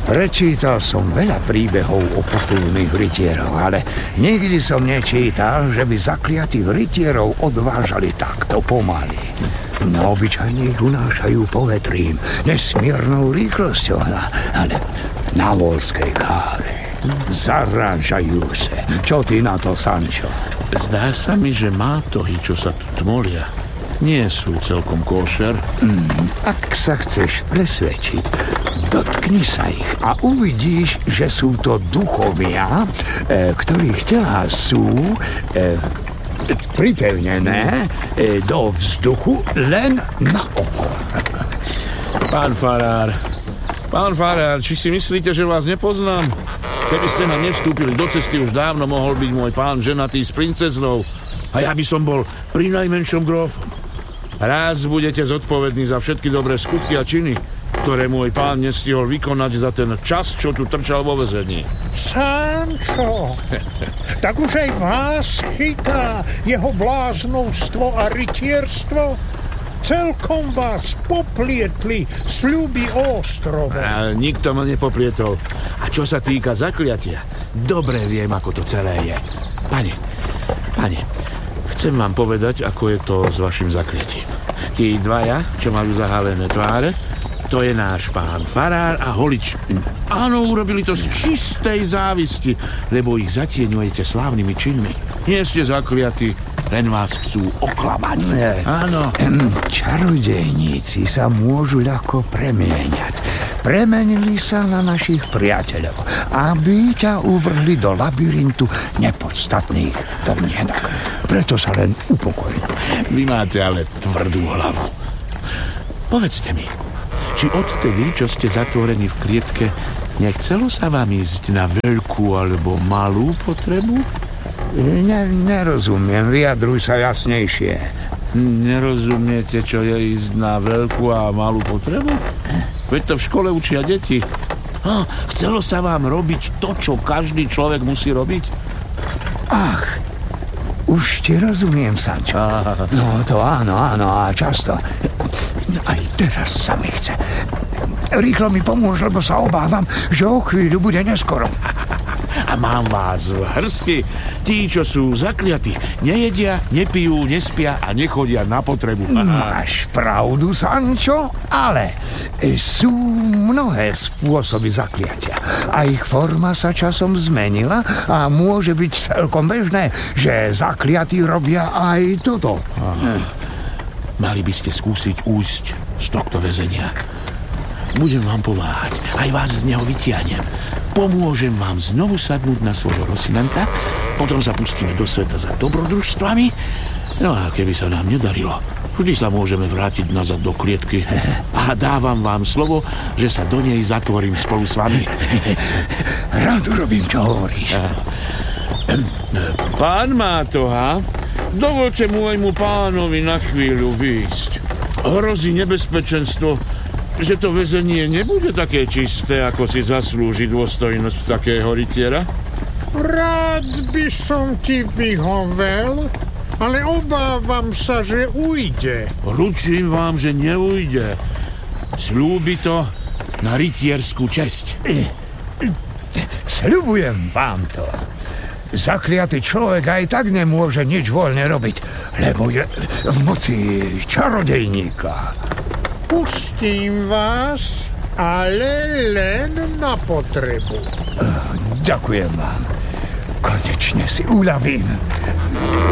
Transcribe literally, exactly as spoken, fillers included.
Prečítal som veľa príbehov o potulných rytieroch, ale nikdy som nečítal, že by zakliatých rytierov odvážali takto pomaly. Na obyčajne ich unášajú povetrím, nesmiernou rýchlosťou, ale na Volskej káve zarážajú sa. Čo ty na to, Sancho? Zdá sa mi, že mátohy, čo sa tu tmolia, nie sú celkom košer. Mm, ak sa chceš presvedčiť, dotkni sa ich a uvidíš, že sú to duchovia, e, ktorých telá sú e, pripevnené e, do vzduchu len na oko. Pán farár, pán farár, či si myslíte, že vás nepoznám? Keby ste nám nevstúpili do cesty, už dávno mohol byť môj pán ženatý s princeznou a ja by som bol pri najmenšom grófom. Raz budete zodpovední za všetky dobré skutky a činy, ktoré môj pán nestihol vykonať za ten čas, čo tu trčal vo väzení. Sancho, tak už aj vás chytá jeho bláznovstvo a rytierstvo? Celkom vás poplietli sľuby o ostrove. A nikto ma nepoplietol. A čo sa týka zakliatia, dobre viem, ako to celé je. Pane, pane, chcem vám povedať, ako je to s vašim zakliatím. Tí dvaja, čo majú zahalené tváre, to je náš pán farár a holič. Áno, urobili to z čistej závisti, lebo ich zatieňujete slávnymi činmi. Nie ste zakliatí, len vás chcú oklamať. Áno. Čarodejníci sa môžu ľahko premieňať. Premenili sa na našich priateľov, aby ťa uvrhli do labyrintu nepodstatných domnienok. Preto sa len upokoj. Vy máte ale tvrdú hlavu. Povedzte mi, či odtedy, čo ste zatvorení v klietke, nechcelo sa vám ísť na veľkú alebo malú potrebu? Ne, nerozumiem, vyjadruj sa jasnejšie. Nerozumiete, čo je ísť na veľkú a malú potrebu? Veď to v škole učia deti. Ha, chcelo sa vám robiť to, čo každý človek musí robiť? Ach, už ti rozumiem, Sancho. No to áno, áno, a často. Aj teraz sa mi chce. Rýchlo mi pomôž, lebo sa obávam, že o chvíľu bude neskoro. A mám vás v hrsti. Tí, čo sú zakliatí, nejedia, nepijú, nespia a nechodia na potrebu. Máš pravdu, Sancho, ale sú mnohé spôsoby zakliatia. A ich forma sa časom zmenila a môže byť celkom bežné, že zakliatí robia aj toto. Aha. Mali by ste skúsiť újsť z tohto väzenia. Budem vám pomáhať, aj vás z neho vytiahnem. Pomôžem vám znovu sadnúť na svojho Rocinanta, potom sa pustíme do sveta za dobrodružstvami. No a keby sa nám nedarilo, vždy sa môžeme vrátiť nazad do klietky. A dávam vám slovo, že sa do nej zatvorím spolu s vami. Rád urobím, čo hovoríš. Pán Mátoha, dovolte môjmu pánovi na chvíľu výjsť. Hrozí nebezpečenstvo, že to väzenie nebude také čisté, ako si zaslúži dôstojnosť takého rytiera? Rád by som ti vyhovel, ale obávam sa, že ujde. Ručím vám, že neujde. Sľúbi to na rytierskú česť. Sľubujem vám to. Zakliatý človek aj tak nemôže nič voľne robiť, lebo je v moci čarodejníka. Pustím vás, ale len na potrebu. Ďakujem vám. Konečne si uľavím.